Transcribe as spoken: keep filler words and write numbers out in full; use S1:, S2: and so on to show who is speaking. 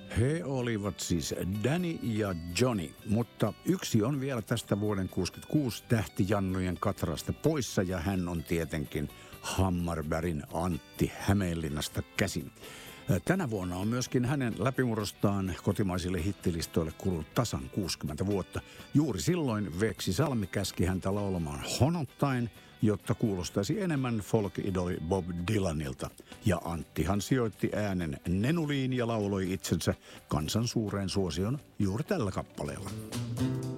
S1: He olivat siis Danny ja Johnny, mutta yksi on vielä tästä vuoden kuusikymmentäkuusi tähtijannujen katrasta poissa ja hän on tietenkin Hammarbergin Antti Hämeenlinnasta käsin. Tänä vuonna on myöskin hänen läpimurrostaan kotimaisille hittilistoille kulunut tasan kuusikymmentä vuotta. Juuri silloin Veksi Salmi käski häntä laulamaan Honottain, jotta kuulostaisi enemmän folk-idoli Bob Dylanilta. Ja Anttihan sijoitti äänen nenuliin ja lauloi itsensä kansan suureen suosion juuri tällä kappaleella.